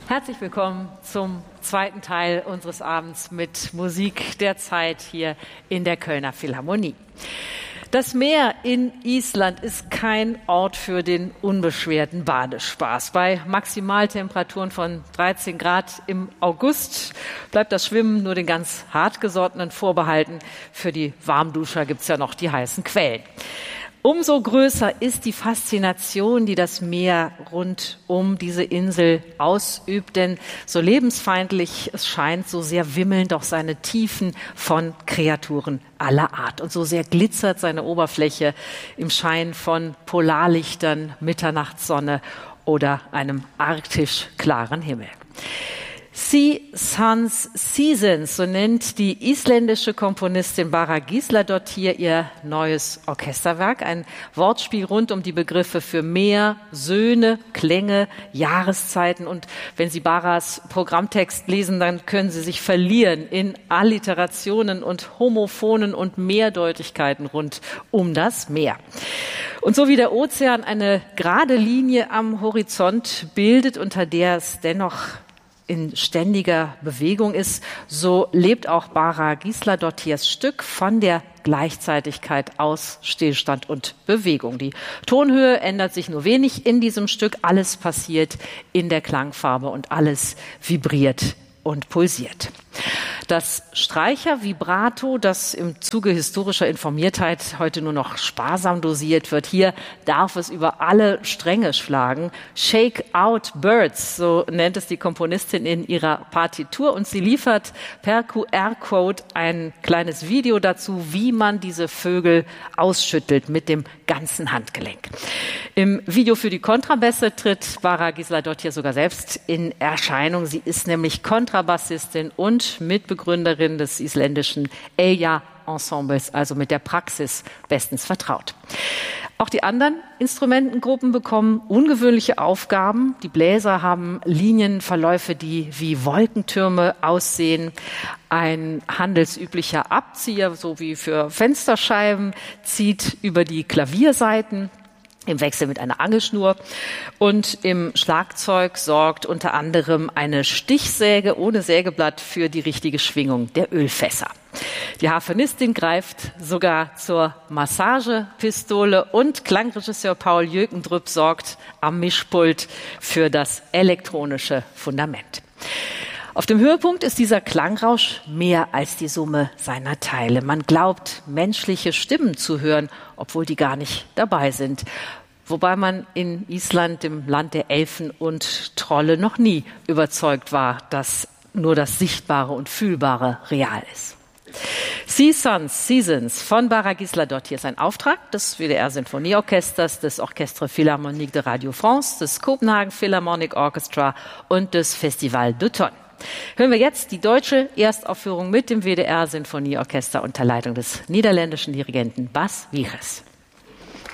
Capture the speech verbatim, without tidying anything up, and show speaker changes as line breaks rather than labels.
Herzlich willkommen zum zweiten Teil unseres Abends mit Musik der Zeit hier in der Kölner Philharmonie. Das Meer in Island ist kein Ort für den unbeschwerten Badespaß. Bei Maximaltemperaturen von dreizehn Grad im August bleibt das Schwimmen nur den ganz hartgesottenen vorbehalten. Für die Warmduscher gibt's ja noch die heißen Quellen. Umso größer ist die Faszination, die das Meer rund um diese Insel ausübt, denn so lebensfeindlich es scheint, so sehr wimmeln doch seine Tiefen von Kreaturen aller Art. Und so sehr glitzert seine Oberfläche im Schein von Polarlichtern, Mitternachtssonne oder einem arktisch klaren Himmel. Sea Suns Seasons, so nennt die isländische Komponistin Bara Gísladóttir ihr neues Orchesterwerk. Ein Wortspiel rund um die Begriffe für Meer, Söhne, Klänge, Jahreszeiten. Und wenn Sie Baras Programmtext lesen, dann können Sie sich verlieren in Alliterationen und Homophonen und Mehrdeutigkeiten rund um das Meer. Und so wie der Ozean eine gerade Linie am Horizont bildet, unter der es dennoch in ständiger Bewegung ist, so lebt auch Bara Gísladóttirs Stück von der Gleichzeitigkeit aus Stillstand und Bewegung. Die Tonhöhe ändert sich nur wenig in diesem Stück, alles passiert in der Klangfarbe und alles vibriert und pulsiert. Das Streicher-Vibrato, das im Zuge historischer Informiertheit heute nur noch sparsam dosiert wird, hier darf es über alle Stränge schlagen. Shake out birds, so nennt es die Komponistin in ihrer Partitur. Und sie liefert per Q R-Code ein kleines Video dazu, wie man diese Vögel ausschüttelt mit dem ganzen Handgelenk. Im Video für die Kontrabässe tritt Bara Gísladóttir sogar selbst in Erscheinung. Sie ist nämlich Kontrabassistin und Mitbegründerin des isländischen Eyja-Ensembles, also mit der Praxis bestens vertraut. Auch die anderen Instrumentengruppen bekommen ungewöhnliche Aufgaben. Die Bläser haben Linienverläufe, die wie Wolkentürme aussehen. Ein handelsüblicher Abzieher, so wie für Fensterscheiben, zieht über die Klaviersaiten im Wechsel mit einer Angelschnur. Und im Schlagzeug sorgt unter anderem eine Stichsäge ohne Sägeblatt für die richtige Schwingung der Ölfässer. Die Harfenistin greift sogar zur Massagepistole und Klangregisseur Paul Jökendrup sorgt am Mischpult für das elektronische Fundament. Auf dem Höhepunkt ist dieser Klangrausch mehr als die Summe seiner Teile. Man glaubt, menschliche Stimmen zu hören, obwohl die gar nicht dabei sind. Wobei man in Island, dem Land der Elfen und Trolle, noch nie überzeugt war, dass nur das Sichtbare und Fühlbare real ist. Sea Suns Seasons von Bara Gísladóttir ist ein Auftrag des W D R-Sinfonieorchesters, des Orchestre Philharmonique de Radio France, des Copenhagen Philharmonic Orchestra und des Festival d'Automne. Hören wir jetzt die deutsche Erstaufführung mit dem W D R-Sinfonieorchester unter Leitung des niederländischen Dirigenten Bas Wiegers.